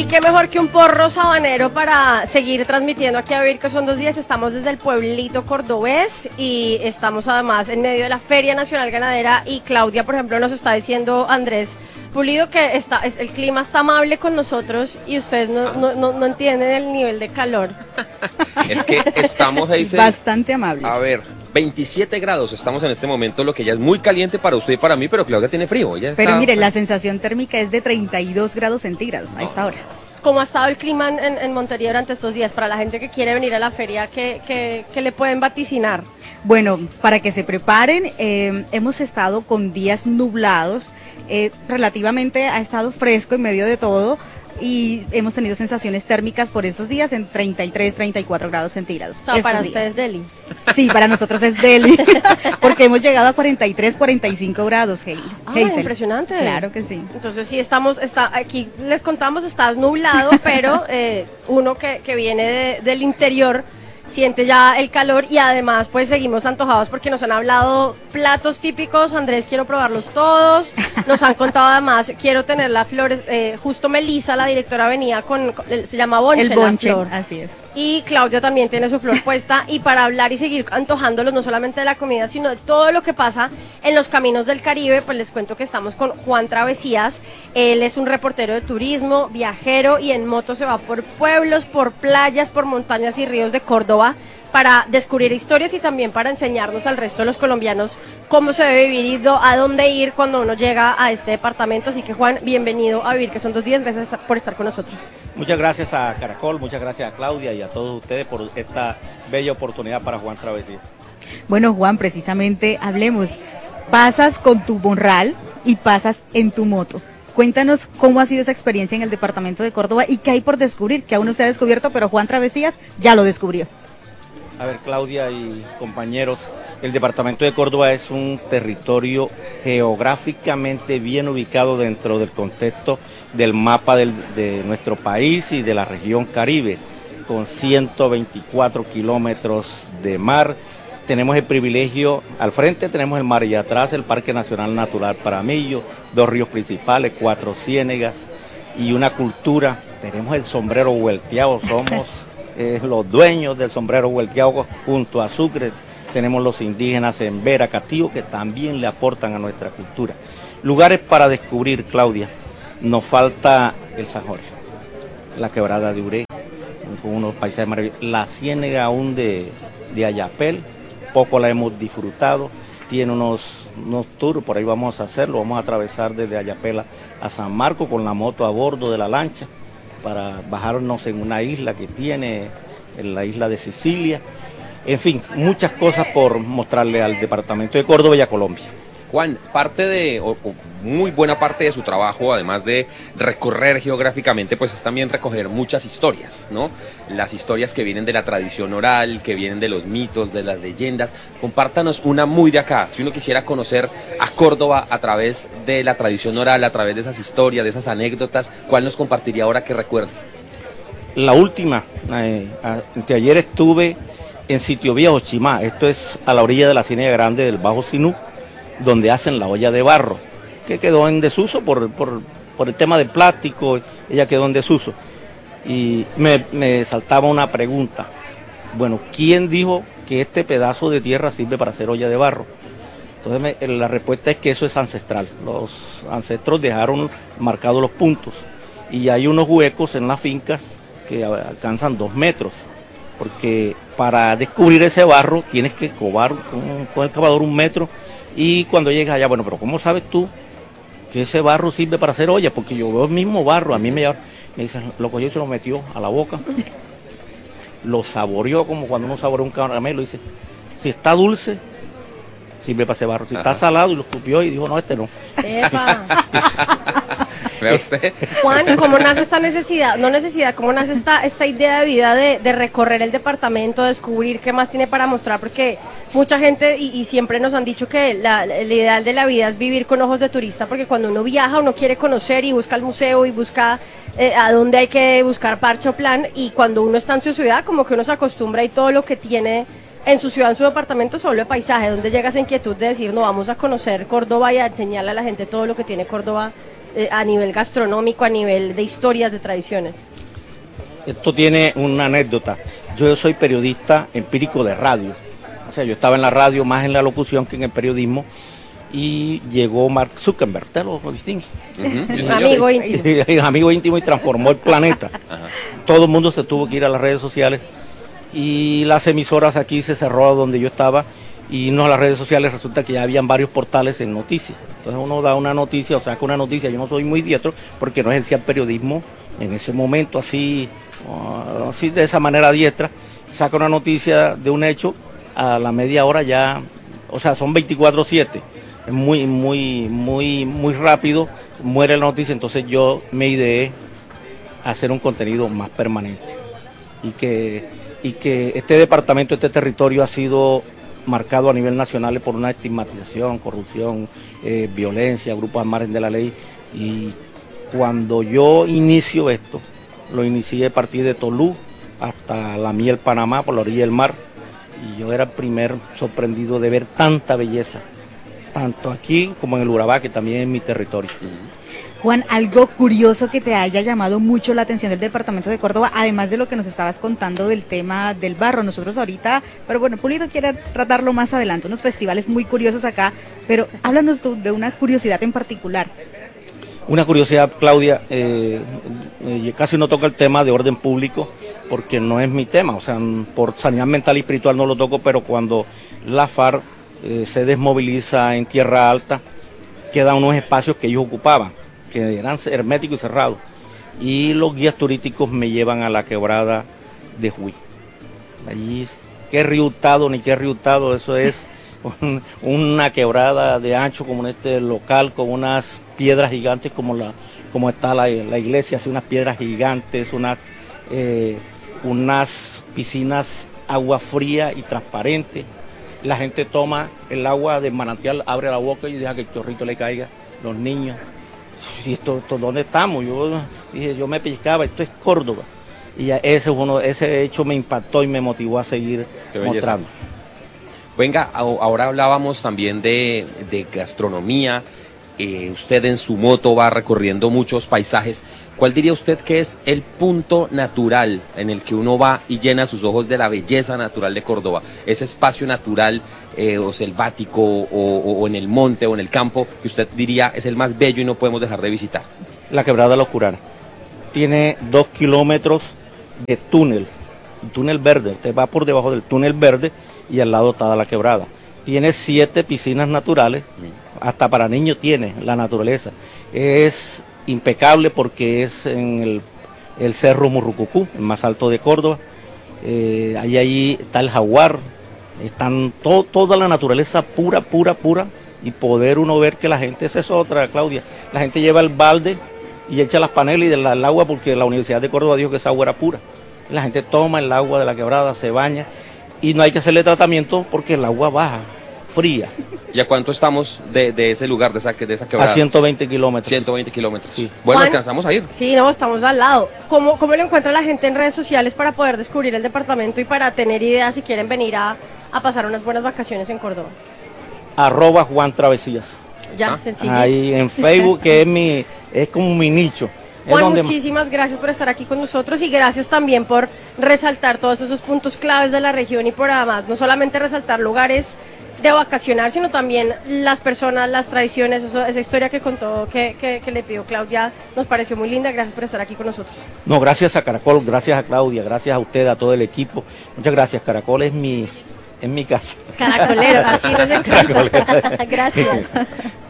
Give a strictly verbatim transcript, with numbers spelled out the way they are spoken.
Y qué mejor que un porro sabanero para seguir transmitiendo aquí a Vivir que son dos días. Estamos desde el pueblito cordobés y estamos además en medio de la Feria Nacional Ganadera y Claudia, por ejemplo, nos está diciendo Andrés Pulido que está, es, el clima está amable con nosotros y ustedes no, no, no, no entienden el nivel de calor. Es que estamos ahí. Bastante amable. A ver, veintisiete grados estamos en este momento, lo que ya es muy caliente para usted y para mí, pero Claudia tiene frío. Ella pero está... mire, la sensación térmica es de treinta y dos grados centígrados a esta hora. ¿Cómo ha estado el clima en, en Montería durante estos días? Para la gente que quiere venir a la feria, ¿qué, qué, qué le pueden vaticinar? Bueno, para que se preparen, eh, hemos estado con días nublados, eh, relativamente ha estado fresco en medio de todo y hemos tenido sensaciones térmicas por estos días en treinta y tres, treinta y cuatro grados centígrados. O sea, para días. ustedes Delhi. Sí, para nosotros es Delhi, porque hemos llegado a cuarenta y tres, cuarenta y cinco grados, Hazel. Ah, impresionante. Claro que sí. Entonces sí, estamos, está, aquí les contamos, está nublado, pero eh, uno que, que viene de, del interior siente ya el calor y además pues seguimos antojados porque nos han hablado platos típicos. Andrés, quiero probarlos todos. Nos han contado además, quiero tener la flor, eh, justo Melissa, la directora, venía con, con se llama bonche, el bonche, la flor. Así es. Y Claudia también tiene su flor puesta y para hablar y seguir antojándolos no solamente de la comida, sino de todo lo que pasa en los caminos del Caribe, pues les cuento que estamos con Juan Travesías. Él es un reportero de turismo, viajero y en moto se va por pueblos, por playas, por montañas y ríos de Córdoba para descubrir historias y también para enseñarnos al resto de los colombianos cómo se debe vivir y a dónde ir cuando uno llega a este departamento. Así que Juan, bienvenido a Vivir que son dos días, gracias por estar con nosotros. Muchas gracias a Caracol, muchas gracias a Claudia y a todos ustedes por esta bella oportunidad para Juan Travesía. Bueno, Juan, precisamente hablemos, pasas con tu morral y pasas en tu moto. Cuéntanos cómo ha sido esa experiencia en el departamento de Córdoba y qué hay por descubrir, que aún no se ha descubierto, pero Juan Travesías ya lo descubrió. A ver, Claudia y compañeros, el departamento de Córdoba es un territorio geográficamente bien ubicado dentro del contexto del mapa del, de nuestro país y de la región Caribe, con ciento veinticuatro kilómetros de mar. Tenemos el privilegio, al frente tenemos el mar y atrás el Parque Nacional Natural Paramillo, dos ríos principales, cuatro ciénegas y una cultura. Tenemos el sombrero vuelteado, somos eh, los dueños del sombrero vuelteado junto a Sucre. Tenemos los indígenas en Vera, Catío, que también le aportan a nuestra cultura. Lugares para descubrir, Claudia. Nos falta el San Jorge, la quebrada de Uré, con unos paisajes maravillosos. La ciénega aún de, de Ayapel, poco la hemos disfrutado. Tiene unos, unos tours, por ahí vamos a hacerlo. Vamos a atravesar desde Ayapel a San Marcos con la moto a bordo de la lancha para bajarnos en una isla que tiene, en la isla de Sicilia. En fin, muchas cosas por mostrarle al departamento de Córdoba y a Colombia. Juan, parte de, o, o muy buena parte de su trabajo, además de recorrer geográficamente, pues es también recoger muchas historias, ¿no? Las historias que vienen de la tradición oral, que vienen de los mitos, de las leyendas. Compártanos una muy de acá. Si uno quisiera conocer a Córdoba a través de la tradición oral, a través de esas historias, de esas anécdotas, ¿cuál nos compartiría ahora que recuerde? La última, eh, anteayer estuve en Sitio Viejo, Chimá. Esto es a la orilla de la Ciénaga Grande del Bajo Sinú, donde hacen la olla de barro, que quedó en desuso por, por, por el tema del plástico, ella quedó en desuso. Y me, me saltaba una pregunta, bueno, ¿quién dijo que este pedazo de tierra sirve para hacer olla de barro? Entonces me, la respuesta es que eso es ancestral, los ancestros dejaron marcados los puntos, y hay unos huecos en las fincas que alcanzan dos metros, porque para descubrir ese barro tienes que cobar con, con el cavador un metro. Y cuando llegas allá, bueno, pero ¿cómo sabes tú que ese barro sirve para hacer olla? Porque yo veo el mismo barro, a mí me, me dicen, lo cogió y se lo metió a la boca, lo saboreó como cuando uno saborea un caramelo, y dice, si está dulce, sirve para ese barro, si Ajá. está salado, y lo escupió y dijo, no, este no. ¡Epa! ¿Ve usted? Juan, ¿cómo nace esta necesidad? No necesidad, ¿cómo nace esta, esta idea de vida de, de recorrer el departamento, descubrir qué más tiene para mostrar? Porque mucha gente, y, y siempre nos han dicho que la, el ideal de la vida es vivir con ojos de turista, porque cuando uno viaja, uno quiere conocer y busca el museo y busca eh, a dónde hay que buscar parche o plan, y cuando uno está en su ciudad, como que uno se acostumbra y todo lo que tiene en su ciudad, en su departamento, se vuelve paisaje, donde llega esa inquietud de decir, no, vamos a conocer Córdoba y a enseñarle a la gente todo lo que tiene Córdoba eh, a nivel gastronómico, a nivel de historias, de tradiciones. Esto tiene una anécdota. Yo soy periodista empírico de radio. O sea, yo estaba en la radio más en la locución que en el periodismo. Y llegó Mark Zuckerberg, ¿te lo, lo distingue? Uh-huh. Amigo íntimo. Amigo íntimo y transformó el planeta. Ajá. Todo el mundo se tuvo que ir a las redes sociales y las emisoras aquí se cerró donde yo estaba y no a las redes sociales resulta que ya habían varios portales en noticias. Entonces uno da una noticia o saca una noticia, yo no soy muy diestro porque no ejercía el periodismo en ese momento así, así de esa manera diestra, saca una noticia de un hecho, a la media hora ya, o sea, son veinticuatro siete. Es muy, muy, muy, muy rápido, muere la noticia, entonces yo me ideé hacer un contenido más permanente y que, y que este departamento, este territorio ha sido marcado a nivel nacional por una estigmatización, corrupción, eh, violencia, grupos al margen de la ley y cuando yo inicio esto, lo inicié a partir de Tolú hasta La Miel, Panamá, por la orilla del mar y yo era el primer sorprendido de ver tanta belleza. Tanto aquí como en el Urabá, que también es mi territorio. Juan, algo curioso que te haya llamado mucho la atención del departamento de Córdoba, además de lo que nos estabas contando del tema del barro. Nosotros ahorita, pero bueno, Pulido quiere tratarlo más adelante, unos festivales muy curiosos acá, pero háblanos tú de una curiosidad en particular. Una curiosidad, Claudia, eh, eh, casi no toca el tema de orden público, porque no es mi tema, o sea, por sanidad mental y espiritual no lo toco, pero cuando la FARC Eh, se desmoviliza en Tierra Alta, quedan unos espacios que ellos ocupaban, que eran herméticos y cerrados, y los guías turísticos me llevan a la quebrada de Juí. Allí, qué río Hurtado, ni qué río Hurtado, eso es un, una quebrada de ancho como en este local, con unas piedras gigantes como, la, como está la, la iglesia, así unas piedras gigantes, unas, eh, unas piscinas agua fría y transparente. La gente toma el agua del manantial, abre la boca y deja que el chorrito le caiga. Los niños, ¿y esto, esto dónde estamos? Yo dije, yo me pellizcaba, esto es Córdoba. Y ya ese, uno, ese hecho me impactó y me motivó a seguir mostrando. Venga, ahora hablábamos también de, de gastronomía. Eh, usted en su moto va recorriendo muchos paisajes. ¿Cuál diría usted que es el punto natural en el que uno va y llena sus ojos de la belleza natural de Córdoba? Ese espacio natural eh, o selvático o, o, o en el monte o en el campo que usted diría es el más bello y no podemos dejar de visitar. La Quebrada La Oscurana. Tiene dos kilómetros de túnel, túnel verde. Usted va por debajo del túnel verde y al lado está la quebrada. Tiene siete piscinas naturales. Mm. Hasta para niños tiene la naturaleza. Es impecable porque es en el, el Cerro Murrucucú, el más alto de Córdoba. Eh, ahí, ahí está el jaguar, están to, toda la naturaleza pura, pura, pura. Y poder uno ver que la gente, esa es otra, Claudia, la gente lleva el balde y echa las panelas y del el agua porque la Universidad de Córdoba dijo que esa agua era pura. La gente toma el agua de la quebrada, se baña y no hay que hacerle tratamiento porque el agua baja, fría. ¿Y a cuánto estamos de, de ese lugar, de esa, de esa quebrada? A ciento veinte kilómetros. ciento veinte kilómetros. Sí. Bueno, Juan, alcanzamos a ir. Sí, no, estamos al lado. ¿Cómo, ¿Cómo lo encuentra la gente en redes sociales para poder descubrir el departamento y para tener ideas si quieren venir a, a pasar unas buenas vacaciones en Córdoba? Arroba Juan Travesías. Ya, ¿Ah? sencillo. Ahí en Facebook, que es mi, es como mi nicho. Es Juan, donde... muchísimas gracias por estar aquí con nosotros y gracias también por resaltar todos esos puntos claves de la región y por además no solamente resaltar lugares de vacacionar, sino también las personas, las tradiciones, eso, esa historia que contó, que, que, que le pidió Claudia, nos pareció muy linda. Gracias por estar aquí con nosotros. No, gracias a Caracol, gracias a Claudia, gracias a usted, a todo el equipo. Muchas gracias, Caracol es mi, es mi casa. Caracolero, así nos encanta. Gracias.